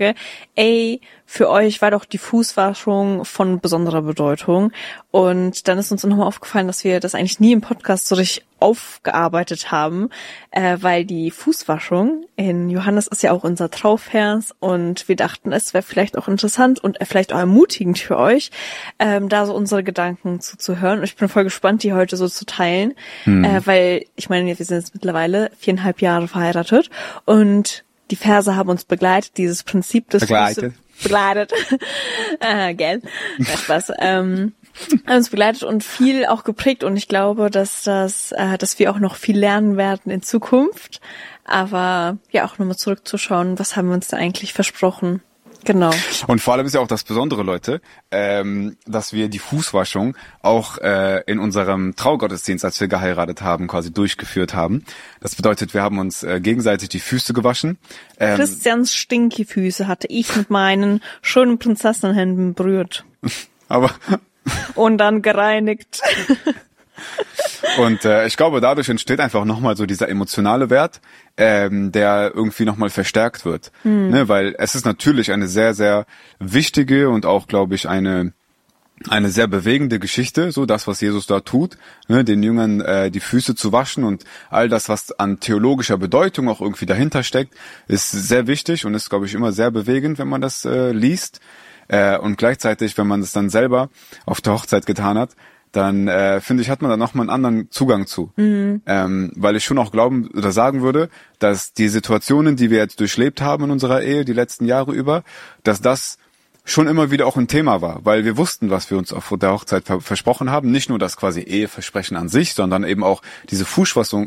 Frage, für euch war doch die Fußwaschung von besonderer Bedeutung. Und dann ist uns nochmal aufgefallen, dass wir das eigentlich nie im Podcast so richtig aufgearbeitet haben, weil die Fußwaschung in Johannes ist ja auch unser Trauvers und wir dachten, es wäre vielleicht auch interessant und vielleicht auch ermutigend für euch, da so unsere Gedanken zuzuhören. Und ich bin voll gespannt, die heute so zu teilen, weil ich meine, wir sind jetzt mittlerweile 4,5 Jahre verheiratet und die Verse haben uns begleitet, dieses Prinzip des begleitet. Gell? Spaß. Haben uns begleitet und viel auch geprägt und ich glaube, dass wir auch noch viel lernen werden in Zukunft. Aber ja, auch nochmal zurückzuschauen, was haben wir uns da eigentlich versprochen? Genau. Und vor allem ist ja auch das Besondere, Leute, dass wir die Fußwaschung auch in unserem Traugottesdienst, als wir geheiratet haben, quasi durchgeführt haben. Das bedeutet, wir haben uns gegenseitig die Füße gewaschen. Christians Stinky-Füße hatte ich mit meinen schönen Prinzessenhänden berührt. Aber und dann gereinigt. Und ich glaube, dadurch entsteht einfach nochmal so dieser emotionale Wert, der irgendwie nochmal verstärkt wird. Ne? Weil es ist natürlich eine sehr, sehr wichtige und auch, glaube ich, eine sehr bewegende Geschichte, so das, was Jesus da tut, ne? Den Jüngern die Füße zu waschen und all das, was an theologischer Bedeutung auch irgendwie dahinter steckt, ist sehr wichtig und ist, glaube ich, immer sehr bewegend, wenn man das liest. Und gleichzeitig, wenn man es dann selber auf der Hochzeit getan hat, dann finde ich, hat man da nochmal einen anderen Zugang zu. Weil ich schon auch glauben oder sagen würde, dass die Situationen, die wir jetzt durchlebt haben in unserer Ehe, die letzten Jahre über, dass das schon immer wieder auch ein Thema war, weil wir wussten, was wir uns auf der Hochzeit versprochen haben. Nicht nur das quasi Eheversprechen an sich, sondern eben auch diese Fußwaschung,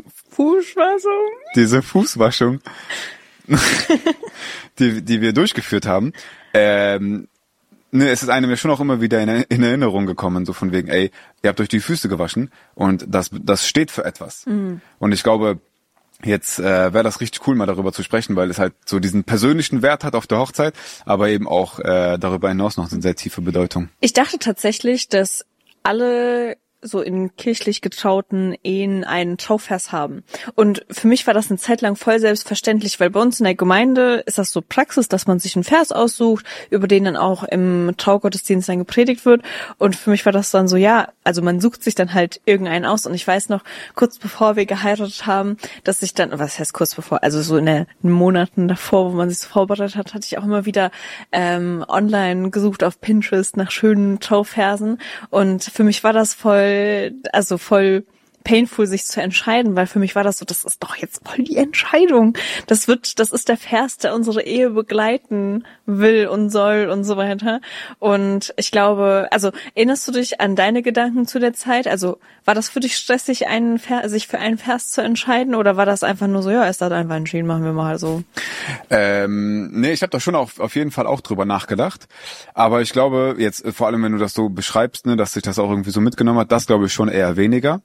die wir durchgeführt haben. Es ist einem ja schon auch immer wieder in Erinnerung gekommen, so von wegen, ihr habt euch die Füße gewaschen und das steht für etwas. Und ich glaube, jetzt wäre das richtig cool, mal darüber zu sprechen, weil es halt so diesen persönlichen Wert hat auf der Hochzeit, aber eben auch darüber hinaus noch eine sehr tiefe Bedeutung. Ich dachte tatsächlich, dass alle so in kirchlich getrauten Ehen einen Trauvers haben. Und für mich war das eine Zeit lang voll selbstverständlich, weil bei uns in der Gemeinde ist das so Praxis, dass man sich einen Vers aussucht, über den dann auch im Traugottesdienst dann gepredigt wird. Und für mich war das dann so, ja, also man sucht sich dann halt irgendeinen aus. Und ich weiß noch, kurz bevor wir geheiratet haben, dass ich dann, was heißt kurz bevor, also so in den Monaten davor, wo man sich so vorbereitet hat, hatte ich auch immer wieder online gesucht auf Pinterest nach schönen Trauversen. Und für mich war das voll painful, sich zu entscheiden, weil für mich war das so, das ist doch jetzt voll die Entscheidung. Das ist der Vers, der unsere Ehe begleiten will und soll und so weiter. Und ich glaube, also erinnerst du dich an deine Gedanken zu der Zeit? Also war das für dich stressig, sich für einen Vers zu entscheiden, oder war das einfach nur so, ja, ist das einfach entschieden, machen wir mal so? Nee, ich habe da schon auf jeden Fall auch drüber nachgedacht. Aber ich glaube, jetzt vor allem, wenn du das so beschreibst, ne, dass sich das auch irgendwie so mitgenommen hat, das glaube ich schon eher weniger.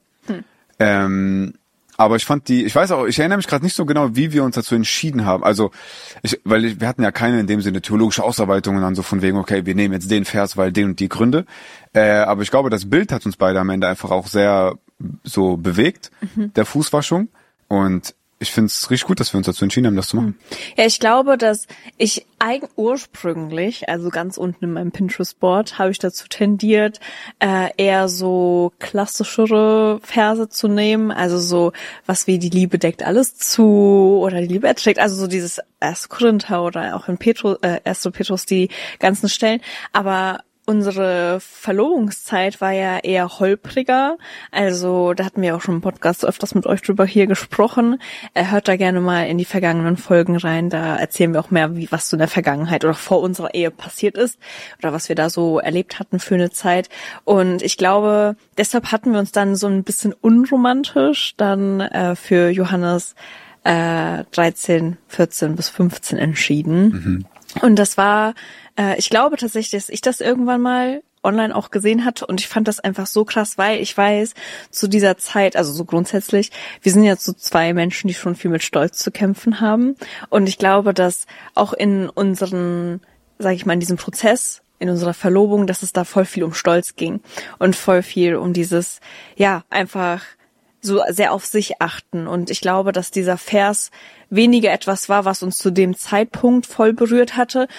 Aber ich erinnere mich gerade nicht so genau, wie wir uns dazu entschieden haben. Also, wir hatten ja keine in dem Sinne theologische Ausarbeitungen dann so von wegen, okay, wir nehmen jetzt den Vers, weil den und die Gründe. Aber ich glaube, das Bild hat uns beide am Ende einfach auch sehr so bewegt, der Fußwaschung. Und ich finde es richtig gut, dass wir uns dazu entschieden haben, das zu machen. Ja, ich glaube, dass ich ursprünglich, also ganz unten in meinem Pinterest-Board, habe ich dazu tendiert, eher so klassischere Verse zu nehmen. Also so was wie die Liebe deckt alles zu oder die Liebe erträgt. Also so dieses 1. Korinther oder auch in 1. Petrus die ganzen Stellen. Aber unsere Verlobungszeit war ja eher holpriger, also da hatten wir auch schon im Podcast öfters mit euch drüber hier gesprochen. Hört da gerne mal in die vergangenen Folgen rein, da erzählen wir auch mehr, was so in der Vergangenheit oder vor unserer Ehe passiert ist oder was wir da so erlebt hatten für eine Zeit. Und ich glaube, deshalb hatten wir uns dann so ein bisschen unromantisch dann für Johannes 13, 14 bis 15 entschieden. Und das war, ich glaube tatsächlich, dass ich das irgendwann mal online auch gesehen hatte und ich fand das einfach so krass, weil ich weiß, zu dieser Zeit, also so grundsätzlich, wir sind jetzt so zwei Menschen, die schon viel mit Stolz zu kämpfen haben und ich glaube, dass auch in unseren, sag ich mal, in diesem Prozess, in unserer Verlobung, dass es da voll viel um Stolz ging und voll viel um dieses, ja, einfach so sehr auf sich achten. Und ich glaube, dass dieser Vers weniger etwas war, was uns zu dem Zeitpunkt voll berührt hatte,